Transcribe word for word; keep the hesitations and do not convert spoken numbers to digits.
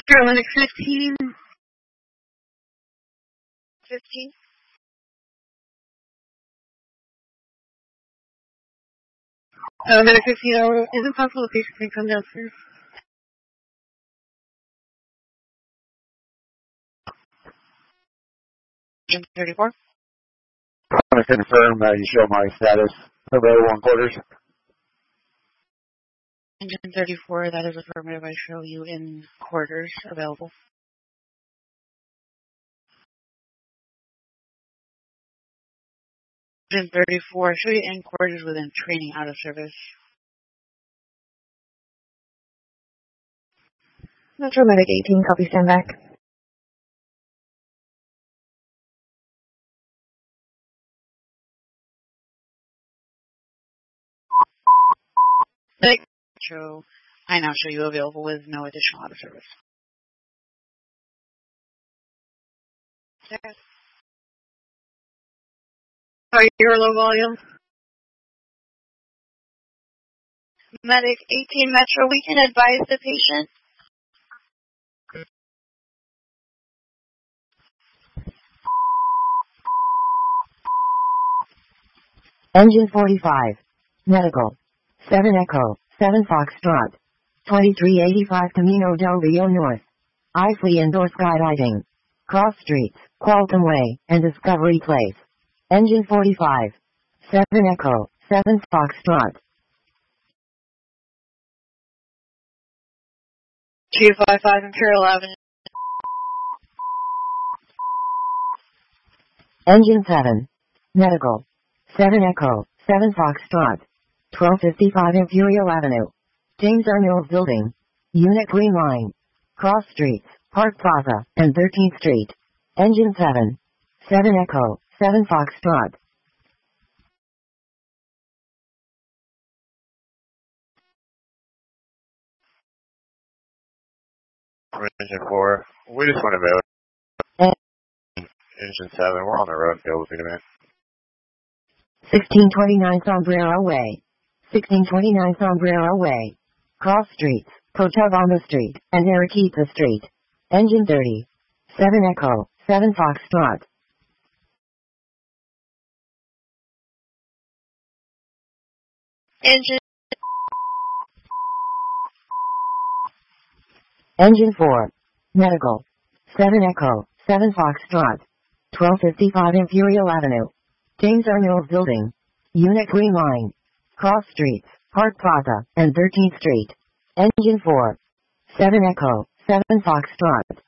Paramedic fifteen. fifteen. Paramedic fifteen, uh, is it possible the patient can come downstairs? Engine thirty-four. I want to confirm uh, you show my status available in quarters. Engine thirty-four, that is affirmative. I show you in quarters available. Engine thirty-four, I show you in quarters within training out of service. Metro Medic eighteen, copy, stand back. Medic, show, I now show you available with no additional out of service. Yes. Sorry, you're low volume. Medic eighteen Metro, we can advise the patient. Engine forty-five. Medical. seven Echo, seven Foxtrot. twenty-three eighty-five Camino del Rio North. Isley Indoor Skydiving. Cross Streets, Qualcomm Way, and Discovery Place. Engine forty-five. seven Echo, seven Foxtrot. two five five Imperial Avenue. Engine seven. Medical. seven Echo, seven Foxtrot. twelve fifty-five Imperial Avenue. James R. Mills Building. Unit Green Line. Cross Streets, Park Plaza, and thirteenth Street. Engine seven. seven Echo, seven Foxtrot. Engine four. We just want to know. Engine seven. We're on the road. Go with me, man. sixteen twenty-nine Sombrero Way. sixteen twenty-nine Sombrero Way. Cross Streets, Cochabamba Street, and Arequipa Street. Engine thirty. seven Echo, seven Foxtrot. Engine. Engine four. Medical. seven Echo, seven Foxtrot. twelve fifty-five Imperial Avenue. James R. Mills Building. Unit Green Line. Cross Streets, Park Plaza, and thirteenth Street. Engine four. seven Echo, seven Foxtrot.